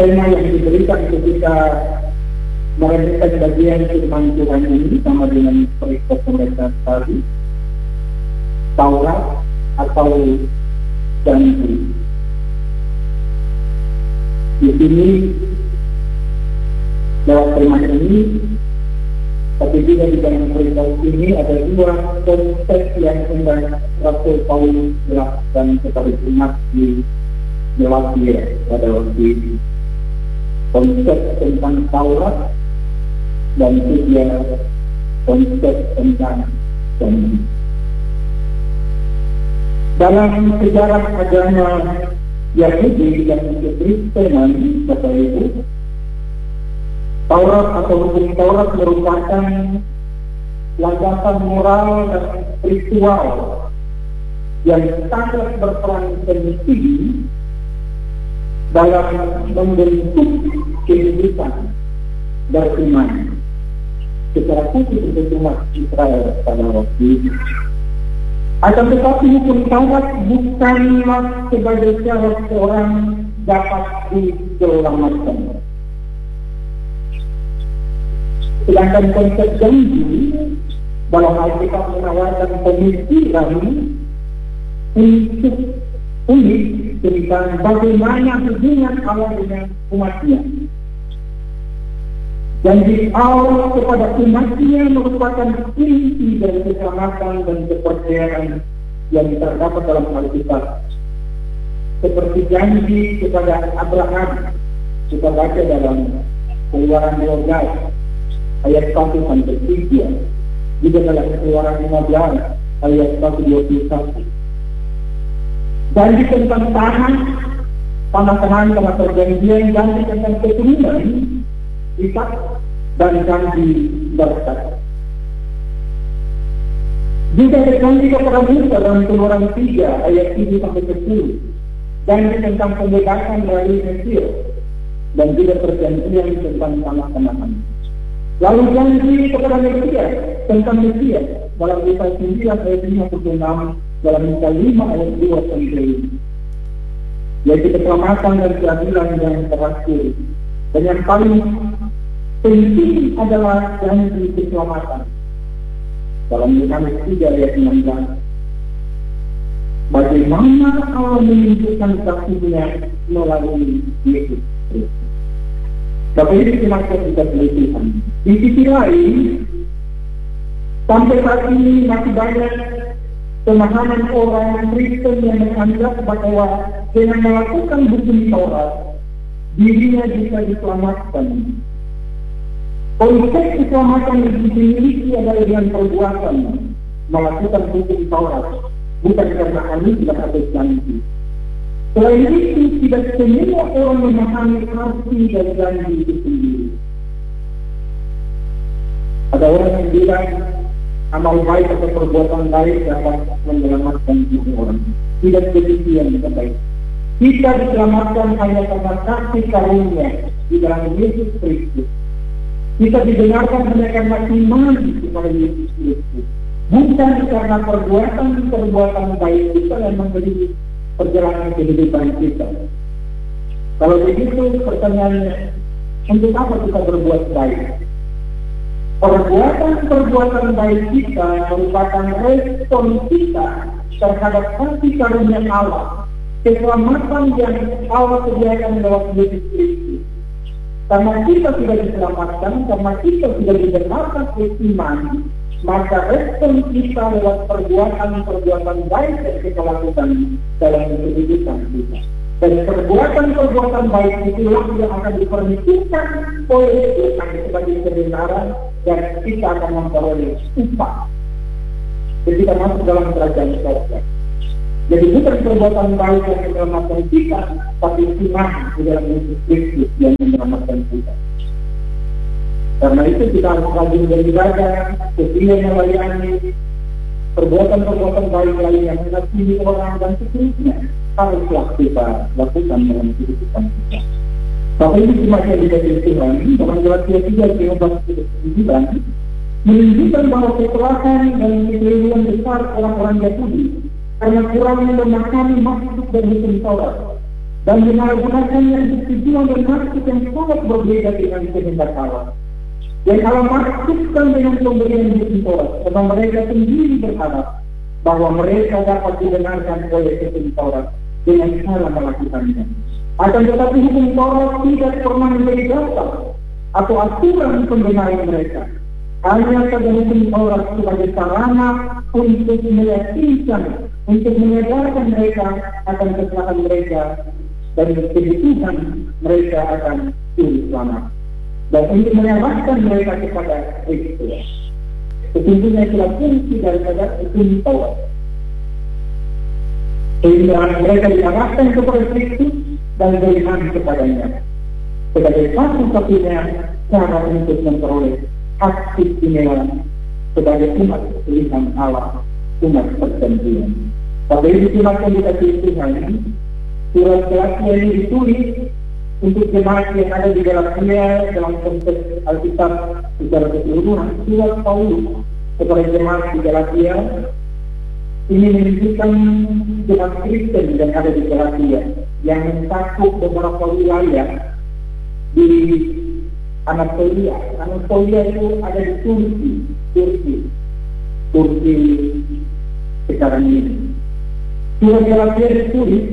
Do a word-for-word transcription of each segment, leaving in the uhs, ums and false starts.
tema yang diberikan ketika merenungkan bagian firman Tuhan ini sama dengan perikop mereka tadi, Taurat atau janji. Di sini lewat firman ini, tapi juga di dalam perikop ini ada dua konsep yang hendak Rasul Paulus jelaskan kepada umat di Galatia pada waktu ini. Konsep tentang Taurat dan juga konsep tentang janji. Dalam sejarah agama Yahudi dan Kristenan, Bapak Ibu, Taurat atau hukum Taurat merupakan landasan moral dan spiritual yang sangat berperan penting dalam membentuk kehidupan beriman secara khusus untuk umat Israel pada waktu itu. Akan tetapi hukum Taurat bukanlah sebagai syarat seorang dapat diselamatkan. Sedangkan konsep janji dalam Alkitab menawarkan pemikiran untuk unik tentang bagaimana hubungan Allah dengan umatnya. Janji Allah kepada umatnya merupakan inti dari keselamatan dan kepercayaan yang terdapat dalam Alkitab. Seperti janji kepada Abraham, kita baca dalam Keluaran dua belas ayat satu sampai tiga, juga dalam Keluaran lima belas ayat satu dua puluh satu. Janji tentang tanah, tanah Kanaan, tanah perjanjian, janji tentang keturunan, Ishak, dan janji berkat. Juga ada janji kepada Musa dalam Keluaran tiga ayat tujuh sampai sepuluh, janji tentang pembebasan dari Mesir, dan juga perjanjian tentang tanah Kanaan. Lalu janji kepada Mesias tentang Mesias dalam Lukas sembilan ayat lima puluh enam, dalam Lukas lima ayat dua sampai lima, yaitu keselamatan dan keadilan yang terakhir. Dan yang paling penting adalah janji keselamatan dalam Yohanes tiga ayat enam belas. Bagaimana Allah menunjukkan kasihnya melalui Yesus Kristus. Tapi ini semacam kita pelitikan. Di sisi lain, sampai saat ini masih banyak pemahaman orang Kristen yang menganggap bahwa dengan melakukan hukum Taurat, dirinya bisa diselamatkan. Konsep keselamatan yang dimiliki adalah dengan perbuatan melakukan hukum Taurat, bukan karena anugerah atau janji. Selain itu, tidak semua orang memahami arti dari janji itu sendiri. Ada orang yang bilang amal baik atau perbuatan baik dapat menyelamatkan seseorang. Tidak begitu yang terbaik. Kita diselamatkan hanya karena kasih karunia di dalam Yesus Kristus. Kita didengarkan hanya karena iman kepada Yesus Kristus, bukan karena perbuatan-perbuatan baik kita yang memberi perjalanan kehidupan kita. Kalau begitu, pertanyaannya, untuk apa kita berbuat baik? Perbuatan-perbuatan baik kita merupakan respon kita terhadap kasih karunia Allah, keselamatan yang Allah sediakan lewat Yesus Kristus. Karena kita sudah diselamatkan, karena kita sudah dibenarkan oleh iman, maka respon kita lewat perbuatan-perbuatan baik yang kita lakukan dalam kehidupan kita. Dan perbuatan-perbuatan baik itulah yang akan diperhitungkan oleh Tuhan sebagai kebenaran, dan kita akan memperoleh upah ketika masuk dalam kerajaan surga. Jadi bukan perbuatan baik yang menyelamatkan kita, tapi iman di dalam Yesus Kristus yang menyelamatkan kita. Karena itu kita harus rajin beribadah, setia melayani, perbuatan-perbuatan baik lain yang mengasihi orang dan seterusnya haruslah kita lakukan dalam kehidupan kita. Tapi ini semacam dikasih Tuhan dalam Galatia tiga ayat lima belas sampai sembilan menunjukkan bahwa kekerasan dan kekeliruan besar orang-orang Yahudi karena kurang memahami maksud dan hukum Taurat. dan menyalahgunakannya untuk tujuan dan maksud yang sangat berbeda dengan kehendak Allah. Yang Allah maksudkan dengan pemberian hukum Taurat, karena mereka sendiri berharap bahwa mereka dapat dibenarkan oleh hukum Taurat dengan cara melakukannya. Akan tetapi hukum Taurat tidak pernah menjadi dasar atau aturan pembenaran mereka. Hanya saja hukum Taurat sebagai sarana untuk meyakinkan, untuk menyadarkan mereka akan kesalahan mereka dan kebutuhan mereka akan juru selamat, dan untuk menyelamatkan mereka kepada Kristus. Sesungguhnya itulah fungsi daripada hukum Taurat, sehingga mereka diarahkan kepada Kristus dan beriman kepadanya sebagai satu-satunya cara untuk memperoleh hak istimewa sebagai umat pilihan Allah, umat perjanjian. Pada itu umat yang dikasihi Tuhan, surat Galatia ini ditulis untuk jemaat yang ada di Galatia dalam konteks Alkitab secara keseluruhan. Surat Paulus kepada jemaat di Galatia ini menunjukkan jemaat Kristen yang ada di Galatia yang mencakup beberapa wilayah di Anatolia. Anatolia itu ada di Turki, Turki, Turki sekarang ini. Surat Galatia ditulis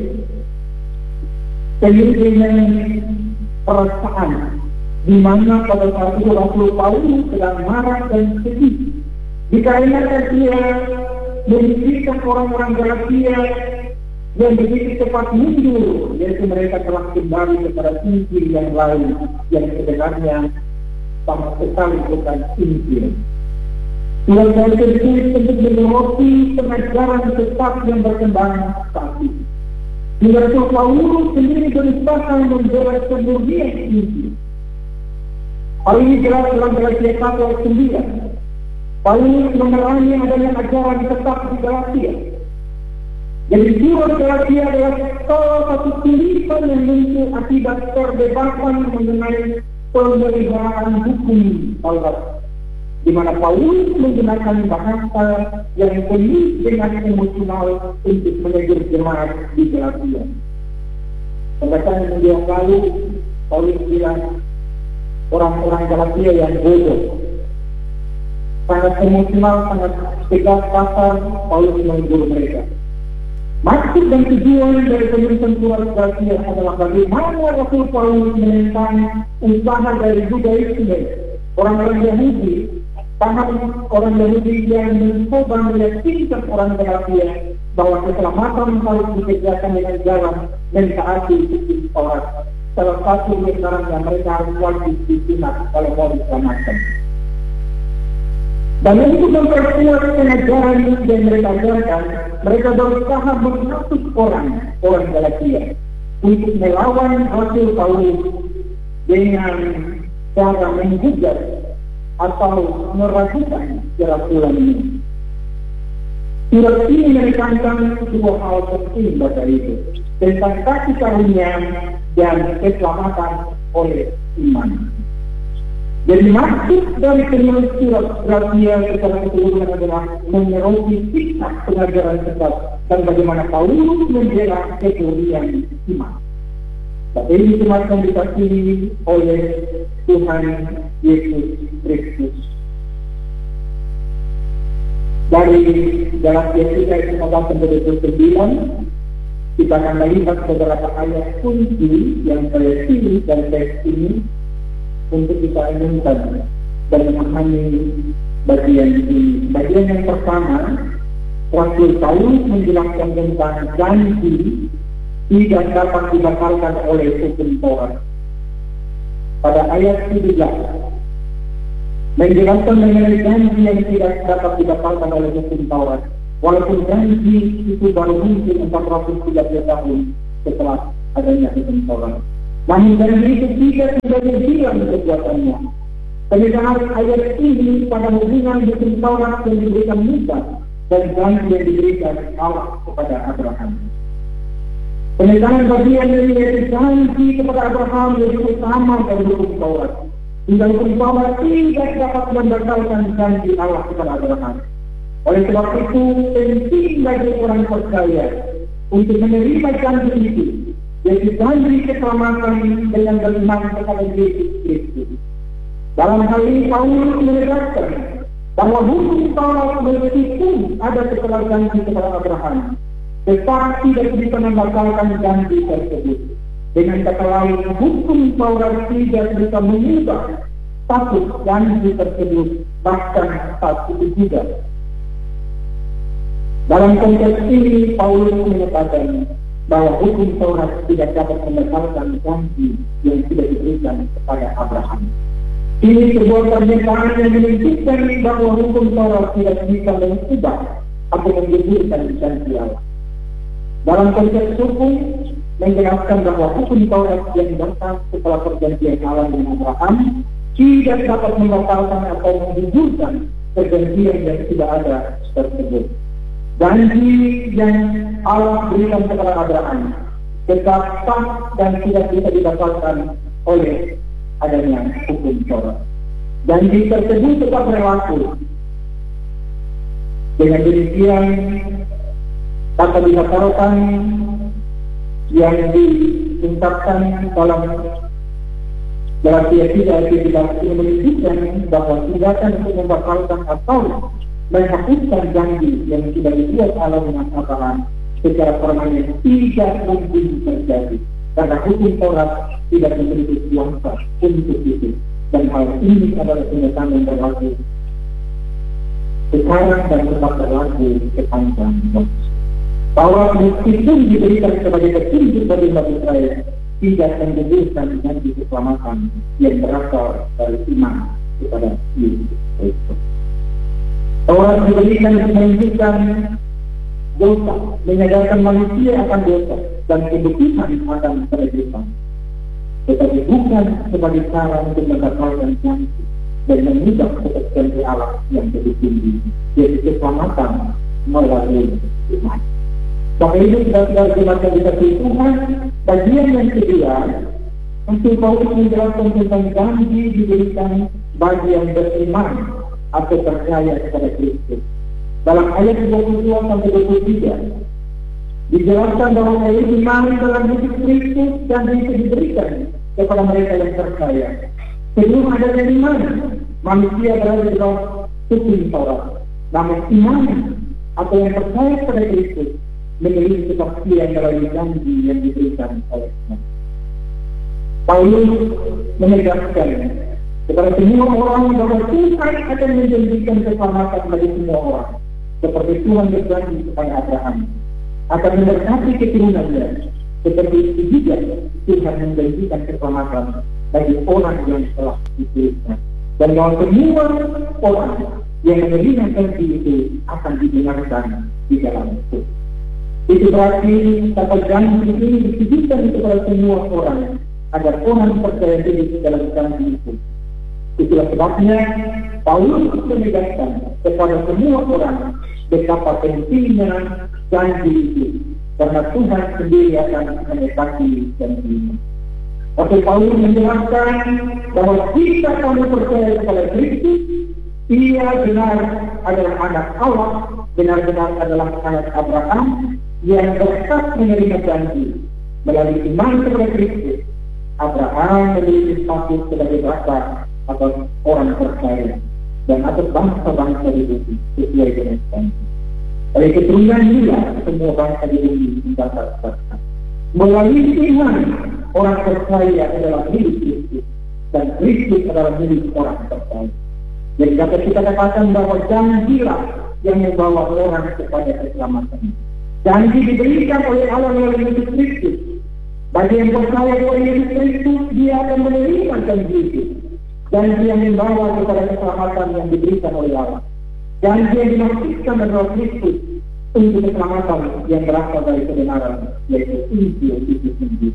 penuh dengan perasaan, di mana pada saat itu Rasul Paulus sedang marah dan sedih, dikarenakan dia memikirkan orang-orang Galatia yang begitu cepat mundur, yaitu mereka telah kembali kepada Injil yang lain yang sebenarnya sama sekali bukan Injil. Surat Galatia ditulis untuk menyoroti pengajaran sesat yang berkembang saat ini. Rasul Paulus sendiri berusaha membela kemurnian Injil. Hal ini jelas dalam Galatia satu ayat sembilan. Paulus memerangi adanya ajaran sesat di Galatia. Jadi surat Galatia adalah salah satu tulisan yang muncul akibat perdebatan mengenai pemeliharaan hukum Taurat, di mana Paulus menggunakan bahasa yang penuh dengan emosional untuk menegur jemaat di Galatia. Pada yang dia lalu, Paulus bilang orang-orang Galatia yang bodoh, sangat emosional, sangat tegas kasar. Paulus menegur mereka. Maksud dan tujuan dari penulisan surat Galatia adalah bagaimana Rasul Paulus menentang usaha dari judaisme, orang-orang Yahudi, paham orang Yahudi yang mencoba meyakinkan orang Galatia bahwa keselamatan harus dikerjakan dengan jalan mentaati hukum Taurat. Salah satu diantaranya mereka harus wajib disunat kalau mau diselamatkan. Dan untuk memperkuat pengajaran yang mereka ajarkan, mereka berusaha menghapus orang orang Galatia untuk melawan Rasul Paulus dengan cara menghujat atau meragukan kerasulan ini. Surat ini menekankan dua hal penting pada itu, tentang kasih karunia dan keselamatan oleh iman. Jadi maksud dari penulis surat Galatia secara keseluruhan adalah menyoroti sikap pengajaran sesat dan bagaimana Paulus membela kemurnian iman. Tapi ini cuma yang dikasihi oleh Tuhan Yesus Kristus. Dari Galatia tiga ayat lima belas sampai dua puluh sembilan, kita akan melihat beberapa ayat kunci yang saya pilih dan teks ini untuk kita inginkan dan memahami bagian ini. Bagian yang pertama, Rasul Paulus menjelaskan tentang janji tidak dapat dibatalkan oleh hukum Taurat. Pada ayat tujuh belas, menjelaskan mengenai janji yang tidak dapat dibatalkan oleh hukum Taurat, walaupun janji itu baru muncul empat ratus tiga puluh tahun setelah adanya hukum Taurat. Namun janji itu tidak menjadi hilang kekuatannya. Penyesalan ayat ini pada hubungan hukum Taurat yang diberikan Musa dan janji yang diberikan Allah kepada Abraham. Penyesalan bagian ini yaitu janji kepada Abraham yang utama dari hukum Taurat. Hingga hukum Taurat tidak dapat membatalkan janji Allah kepada Abraham. Oleh sebab itu penting bagi orang percaya untuk menerima janji itu yaitu janji keselamatan dengan beriman kepada Yesus Kristus. Dalam hal ini Paulus menegaskan bahwa hukum Taurat meskipun ada setelah janji kepada Abraham, tetap tidak bisa membatalkan janji tersebut. Dengan kata lain, hukum Taurat tidak bisa mengubah status janji tersebut, bahkan status juga. Dalam konteks ini, Paulus menyatakan bahwa hukum Taurat tidak dapat membatalkan janji yang sudah diberikan kepada Abraham. Ini sebuah pernyataan yang menunjukkan bahwa hukum Taurat tidak bisa mengubah atau menggugurkan janji Allah. Dalam konteks hukum, menjelaskan bahwa hukum Taurat yang datang setelah perjanjian Allah dengan Abraham tidak dapat membatalkan atau menggugurkan perjanjian yang sudah ada tersebut. Janji yang Allah berikan kepada Abraham tetap sah dan tidak bisa dibatalkan oleh adanya hukum Taurat. Janji tersebut tetap berlaku. Dengan demikian, kata dibatalkan yang diungkapkan dalam Galatia tiga ayat tiga belas ini menunjukkan bahwa tindakan untuk membatalkan atau menghapuskan janji yang sudah dibuat Allah dengan Abraham secara permanen tidak mungkin terjadi, karena hukum Taurat tidak memiliki kuasa untuk itu, dan hal ini adalah kenyataan yang berlaku sekarang dan tetap berlaku sepanjang waktu. Taurat meskipun diberikan sebagai petunjuk bagi umat Israel, tidak menggugurkan janji keselamatan yang berasal dari iman kepada Yesus Kristus. Taurat diberikan untuk menunjukkan dosa, menyadarkan manusia akan dosa dan kebutuhan akan kehidupan, tetapi bukan sebagai cara untuk membatalkan janji dan mengubah keputusan Allah yang lebih tinggi, yaitu keselamatan melalui iman. Maka itu sudah dimaksud di satu Tuhan. Bagian yang kedua, untuk Paulus menjelaskan tentang janji diberikan bagi yang beriman atau percaya kepada Kristus. Dalam ayat dua puluh dua sampai dua puluh tiga dijelaskan bahwa ayat iman dalam Yesus Kristus dan itu diberikan kepada mereka yang percaya. Sebelum adanya iman, manusia berada di bawah hukum Taurat. Namun iman atau yang percaya kepada Kristus memiliki kepastian melalui janji yang diberikan oleh Tuhan. Paulus menegaskan kepada semua orang bahwa Tuhan akan menjanjikan keselamatan bagi semua orang, seperti Tuhan berjanji kepada Abraham akan memberkati keturunannya, seperti itu juga Tuhan menjanjikan keselamatan bagi orang yang telah dipilihnya, dan bahwa semua orang yang menerima janji itu akan dibenarkan di dalam itu. Itu berarti kata janji ini ditujukan kepada semua orang agar orang percaya diri dalam janji itu. Itulah sebabnya Paulus menegaskan kepada semua orang betapa pentingnya janji itu, karena Tuhan sendiri akan menepati janji itu. Waktu Paulus menjelaskan bahwa jika kamu percaya kepada Kristus, ia benar adalah anak Allah, benar-benar adalah anak Abraham yang berhak menerima janji melalui iman kepada Kristus. Abraham memiliki status sebagai bapa atau orang percaya dan atas bangsa-bangsa di bumi sesuai dengan janji. Oleh keturunan juga semua bangsa di bumi mendapat berkat. Melalui iman orang percaya adalah milik Kristus dan Kristus adalah milik orang percaya. Jadi dapat kita katakan bahwa janjilah yang membawa orang kepada keselamatan. Janji diberikan oleh Allah melalui Yesus Kristus. Bagi yang percaya kepada Yesus Kristus, dia akan menerima janji itu. Janji yang membawa kepada keselamatan yang diberikan oleh Allah. Janji yang dimaksudkan adalah Kristus untuk keselamatan yang berasal dari kebenaran, yaitu Injil itu sendiri.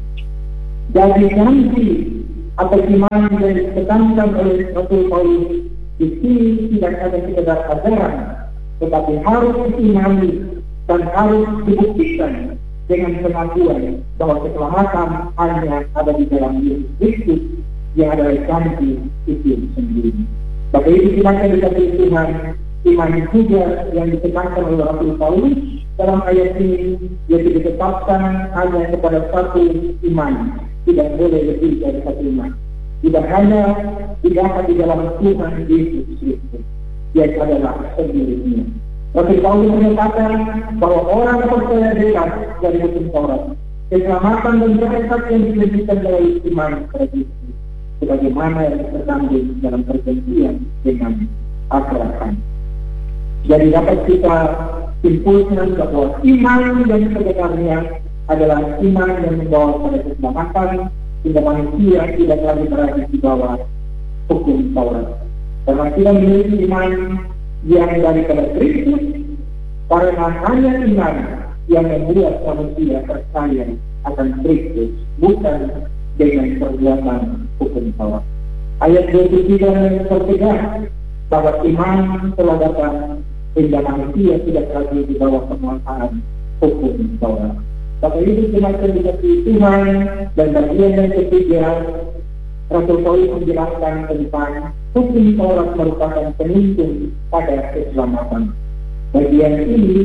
Jadi janji atau iman yang ditekankan oleh Rasul Paulus di sini tidak ada sekedar ajaran, tetapi harus diimani dan harus dibuktikan dengan pengakuan bahwa keselamatan hanya ada di dalam Yesus Kristus yang adalah janji itu sendiri. Maka itu silakan dikasih Tuhan, iman juga yang ditekankan oleh Rasul Paulus dalam ayat ini yaitu ditetapkan hanya kepada satu iman, tidak boleh lebih dari satu iman. Tidak hanya didapat di dalam Tuhan Yesus Kristus, yang adalah sendirinya. Rasul Paulus menyatakan bahwa orang percaya bebas dari hukum Taurat, keselamatan dan berkat yang diberikan melalui iman kepada Kristus, sebagaimana yang terkandung dalam perjanjian dengan Abraham. Jadi dapat kita simpulkan bahwa iman dan sebenarnya adalah iman yang membawa pada keselamatan, sehingga manusia tidak lagi berada di bawah hukum Taurat. Karena kita memiliki iman yang daripada Kristus, karena hanya iman yang membuat manusia percaya akan Kristus, bukan dengan perbuatan hukum Taurat. Ayat dua puluh tiga berpegang bahwa iman telah datang sehingga manusia tidak lagi di bawah penguasaan hukum Taurat. Maka itu semacam dikasih Tuhan. Dan bagian yang ketiga, Rasul Paulus menjelaskan tentang hukum Taurat merupakan penuntun pada keselamatan. Bagian ini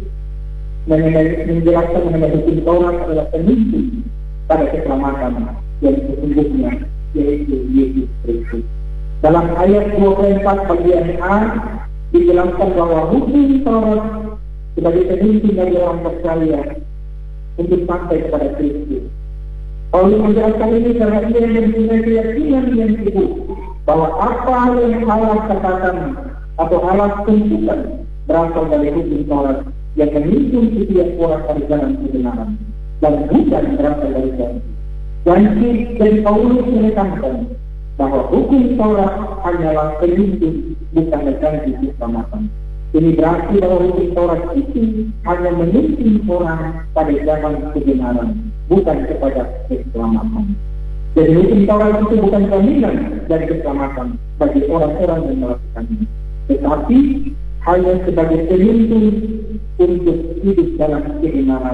menjelaskan mengenai hukum Taurat adalah penuntun pada keselamatan yang sesungguhnya, yaitu Yesus Kristus. Dalam ayat dua puluh empat bagian A dijelaskan bahwa hukum Taurat sebagai penuntun dari orang percaya untuk sampai kepada Kristus. Paulus menjelaskan ini karena ia mempunyai keyakinan yang teguh bahwa apa yang Allah katakan atau Allah tentukan berasal dari hukum Taurat yang menuntun setiap orang pada jalan kebenaran dan bukan berasal dari janji. Janji dari Paulus menekankan bahwa hukum Taurat hanyalah penuntun, bukan janji keselamatan. Ini berarti bahwa hukum Taurat itu hanya menuntun orang pada jalan kebenaran, bukan kepada keselamatan. Jadi hukum Taurat itu bukan jaminan dari keselamatan bagi orang-orang yang melakukannya, tetapi hanya sebagai penuntun untuk hidup dalam kebenaran.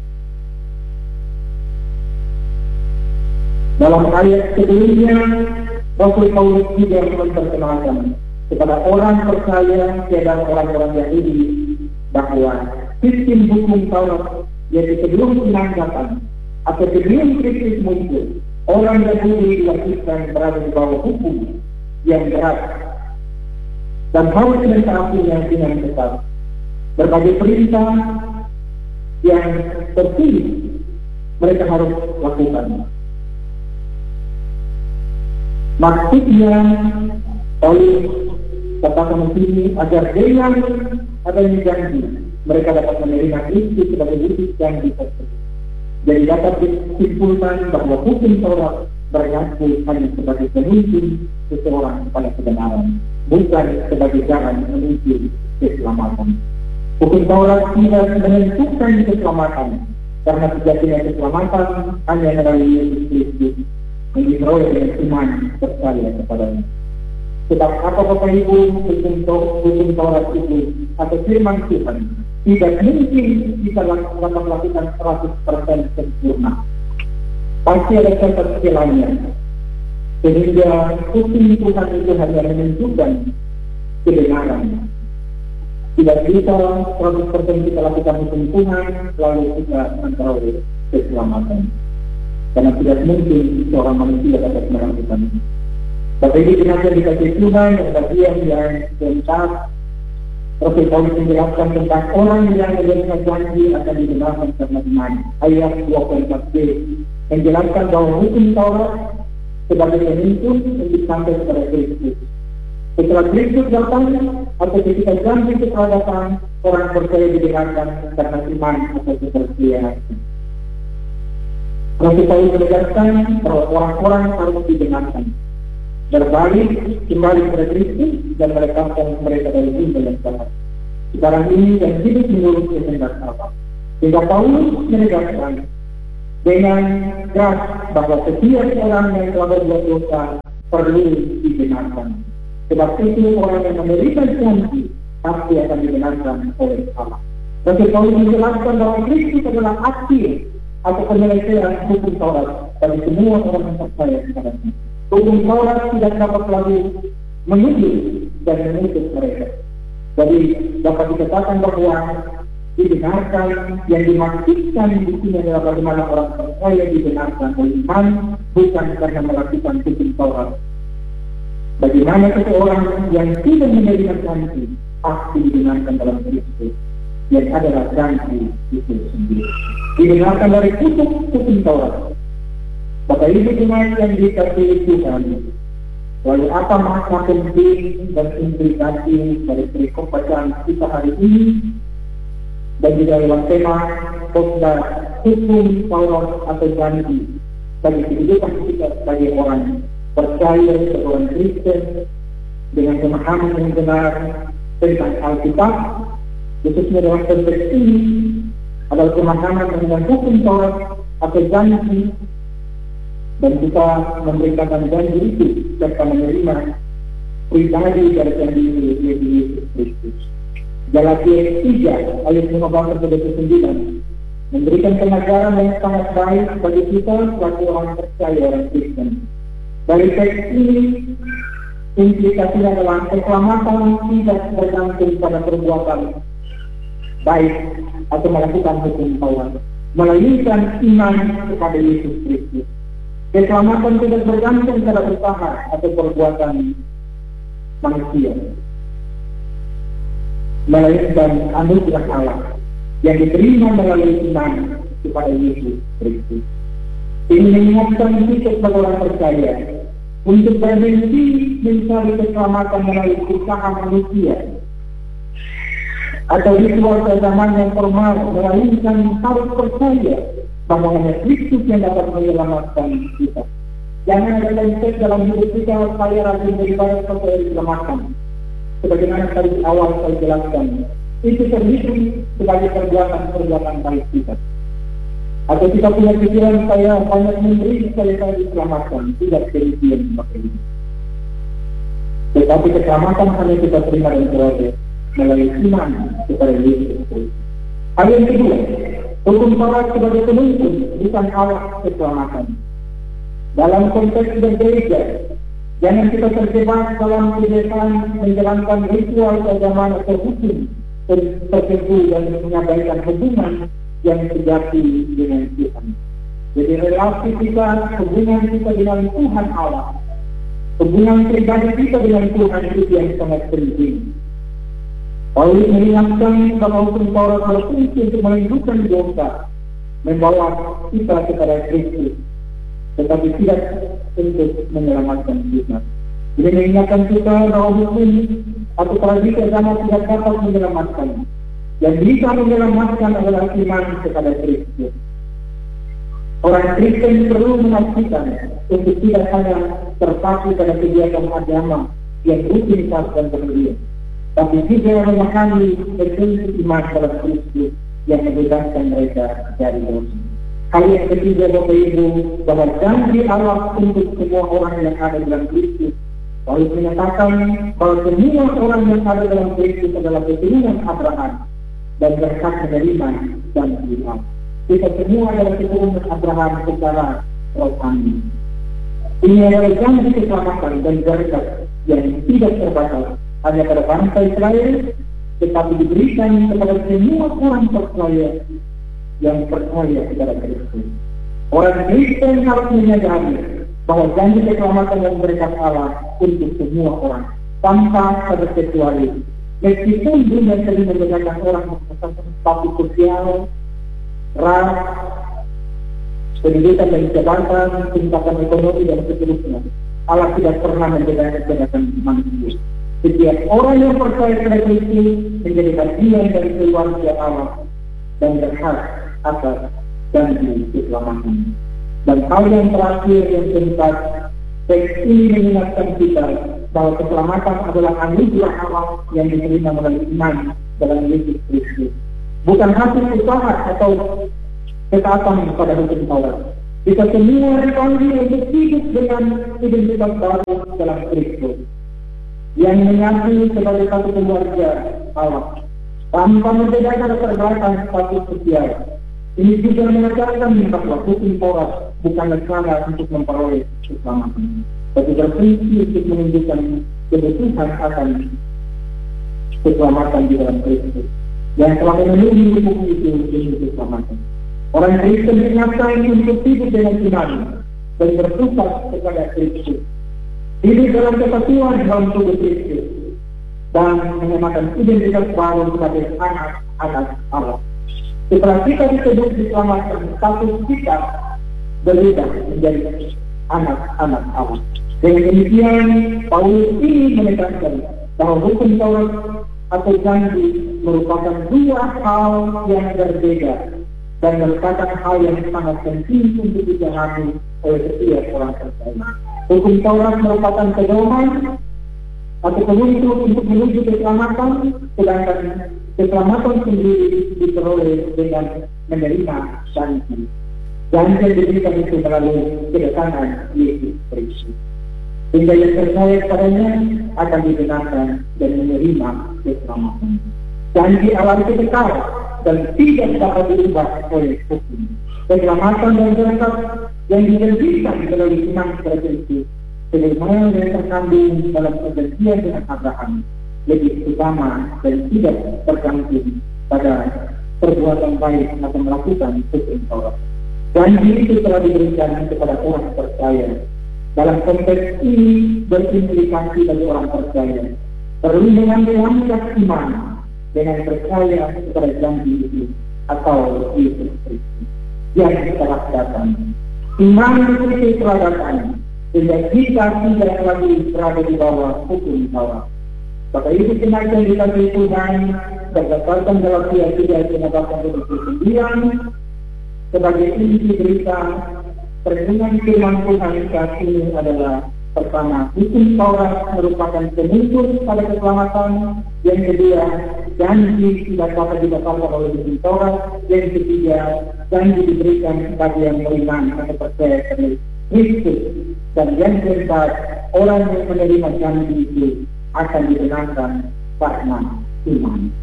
Dalam ayat sebelumnya, Rasul Paulus juga memperkenalkan kepada orang percaya dan orang-orang Yahudi bahwa sistem hukum Taurat, yaitu sebelum penanggapan atau sebelum Kristus muncul, orang Yahudi diwajibkan berada di bawah hukum yang berat dan harus mentaatinya dengan ketat. Berbagai perintah yang tertulis mereka harus lakukan. Maksudnya Paulus katakan sini agar dengan adanya janji mereka dapat menerima Kristus sebagai bukti janji tersebut. Jadi dapat disimpulkan bahwa hukum Taurat berlaku hanya sebagai penuntun seseorang pada kebenaran, bukan sebagai jalan menuju keselamatan. Hukum Taurat tidak menentukan keselamatan, karena sejatinya keselamatan hanya melalui Yesus Kristus yang diperoleh dengan iman percaya kepadanya. Sebab apa Bapak Ibu, hukum Taurat itu atau firman Tuhan tidak mungkin bisa dapat melakukan seratus persen sempurna. Pasti ada kesalahannya. Sehingga hukum Tuhan itu hanya menentukan kebenaran. Tidak bisa seratus persen kita lakukan hukum Tuhan lalu kita memperoleh keselamatan. Karena tidak mungkin seorang manusia dapat melakukan itu. Bapak Ibu jenazah dikasih Tuhan dan bagian yang keempat, Rasul Paulus menjelaskan tentang orang yang menerima janji akan dibenarkan karena iman. Ayat dua puluh empat b menjelaskan bahwa hukum Taurat sebagai penuntun untuk sampai kepada Kristus. Setelah Kristus datang atau ketika janji setelah datang, orang percaya dibenarkan karena iman atau kepercayaan. Rasul Paulus menegaskan bahwa orang-orang harus dibenarkan, berbalik kembali kepada Kristus dan melepaskan mereka dari dunia yang jahat sekarang ini dan hidup menurut kehendak Allah. Sehingga Paulus menegaskan dengan keras bahwa setiap orang yang telah berbuat dosa perlu dibenarkan. Sebab itu orang yang memberikan janji pasti akan dibenarkan oleh Allah. Rasul Paulus menjelaskan bahwa Kristus adalah akhir atau penyelesaian hukum Taurat bagi semua orang yang percaya kepadanya. Hukum Taurat tidak dapat lagi menuduh dan menuntut mereka. Jadi dapat dikatakan bahwa dibenarkan. Yang dimaksudkan di sini adalah bagaimana orang percaya dibenarkan oleh iman, bukan karena melakukan hukum Taurat. Bagaimana seseorang yang tidak menerima janji pasti dibenarkan dalam Kristus, yang adalah janji itu sendiri. Dibenarkan dari hukum Taurat. Bapak Ibu jemaat yang dikasihi Tuhan, lalu apa makna penting dan implikasi dari perikop bacaan kita hari ini dan juga dalam tema khotbah hukum Taurat atau janji bagi kehidupan kita sebagai orang percaya, sebagai orang Kristen dengan pemahaman yang benar tentang Alkitab, khususnya dalam konteks ini adalah pemahaman dengan hukum Taurat atau janji, dan kita memberikan janji itu serta menerima pribadi dari janji itu yaitu Yesus Kristus. Galatia tiga ayat lima belas sampai dua puluh sembilan memberikan pengajaran yang sangat baik bagi kita sebagai orang percaya, orang Kristen. Dari teks ini implikasinya adalah keselamatan tidak bergantung pada perbuatan baik atau melakukan hukum Taurat, melainkan iman kepada Yesus Kristus. Keselamatan tidak bergantung pada usaha atau perbuatan manusia, melainkan anugerah Allah yang diterima melalui iman kepada Yesus Kristus. Ini mengingatkan kita sebagai orang percaya untuk berhenti mencari keselamatan melalui usaha manusia atau ritual keagamaan yang formal, melainkan harus percaya bahwa hanya Kristus yang dapat menyelamatkan kita. Jangan ada konsep dalam hidup kita saya rajin beribadah sampai diselamatkan. Sebagaimana tadi awal saya jelaskan, itu terhitung sebagai perbuatan-perbuatan baik kita. Atau kita punya pikiran saya banyak memberi supaya saya diselamatkan, tidak demikian Bapak Ibu. Tetapi keselamatan hanya kita terima dan peroleh melalui iman kepada Yesus Kristus. Hal yang kedua, hukum Taurat sebagai penuntun bukan alat keselamatan. Dalam konteks bergereja, jangan kita terjebak dalam kebiasaan menjalankan ritual keagamaan atau hukum tertentu dan mengabaikan hubungan yang sejati dengan Tuhan. Jadi relasi kita, hubungan kita dengan Tuhan Allah, hubungan pribadi kita dengan Tuhan itu yang sangat penting. Paulus mengingatkan bahwa hukum Taurat berfungsi untuk melindungi dosa, membawa kita kepada Kristus, tetapi tidak untuk menyelamatkan kita. Jadi mengingatkan kita bahwa hukum atau tradisi agama tidak dapat menyelamatkan. Yang bisa menyelamatkan adalah iman kepada Kristus. Orang Kristen perlu memastikan untuk tidak hanya terpaku pada kegiatan agama yang rutinitas dan berlebihan, tapi juga memahami esensi iman dalam Kristus yang membebaskan mereka dari dosa. Hal yang ketiga Bapak Ibu, bahwa janji Allah untuk semua orang yang ada dalam Kristus. Paulus menyatakan bahwa semua orang yang ada dalam Kristus adalah keturunan Abraham dan berhak menerima janji Allah. Kita semua adalah keturunan Abraham secara rohani. Ini adalah janji keselamatan dan berkat yang tidak terbatas hanya pada bangsa Israel, tetapi diberikan kepada semua orang percaya yang percaya kepada Kristus. Orang Kristen harus menyadari bahwa janji keselamatan dan berkat Allah untuk semua orang tanpa terkecuali. Meskipun dunia sering membedakan orang berdasarkan status sosial, ras, pendidikan dan jabatan, tingkatan ekonomi dan seterusnya, Allah tidak pernah membedakan manusia. Setiap orang yang percaya kepada Kristus menjadi bagian dari keluarga Allah dan berhak atas janji keselamatan. Dan hal yang terakhir yang keempat, teks ini mengingatkan kita bahwa keselamatan adalah anugerah Allah yang diterima melalui iman dalam Yesus Kristus, bukan hasil usaha atau ketaatan pada hukum Taurat. Kita semua dipanggil untuk hidup dengan identitas baru dalam Kristus, yang menyatu sebagai satu keluarga Allah, tanpa membedakan perbedaan status sosial. Ini juga menekankan bahwa hukum Taurat bukanlah cara untuk memperoleh keselamatan, tapi berfungsi untuk menunjukkan kebutuhan akan keselamatan di dalam Kristus. yang telah memenuhi hukum itu demi keselamatan. Orang Kristen diingatkan untuk hidup dengan iman dan berpusat kepada Kristus, hidup dalam kesatuan dalam tubuh Kristus, dan mengenakan identitas baru sebagai anak-anak Allah. Setelah kita disebut diselamatkan, status kita berubah menjadi anak-anak Allah. Dengan demikian, Paulus ini menekankan bahwa hukum Taurat atau janji merupakan dua hal yang berbeda dan merupakan hal yang sangat penting untuk dipahami oleh setiap orang percaya. Hukum Taurat merupakan pedoman atau penuntut untuk menuju keselamatan, sedangkan keselamatan sendiri diperoleh dengan menerima janji. Janji yang diberikan itu melalui kedatangan Yesus Kristus. Sehingga yang percaya padanya akan dibenarkan dan menerima keselamatan. Janji Allah itu kekal dan tidak dapat diubah oleh hukum. Keselamatan dan berkat yang dijanjikan melalui iman kepada Kristus, sebagaimana yang terkandung dalam perjanjian dengan Abraham, lebih utama dan tidak tergantung pada perbuatan baik atau melakukan hukum Taurat. Janji itu telah diberikan kepada orang percaya. Dalam konteks ini berimplikasi bagi orang percaya. Perlu dengan melangkah iman dengan percaya kepada janji itu atau Yesus Kristus yang telah datang. Iman itu telah datang sehingga kita tidak lagi berada di bawah hukum Taurat. Maka itu kenaikan dikasih Tuhan berdasarkan Galatia tiga ayat delapan puluh sembilan sebagai inti berita perlindungan firman Tuhan saat ini adalah: pertama, hukum Taurat merupakan penuntut pada keselamatan. Yang kedua, janji tidak dapat dibatalkan oleh hukum Taurat. Yang ketiga, janji diberikan bagi yang beriman atau percaya kepada Kristus. Dan yang keempat, orang yang menerima janji itu akan dibenarkan karena iman.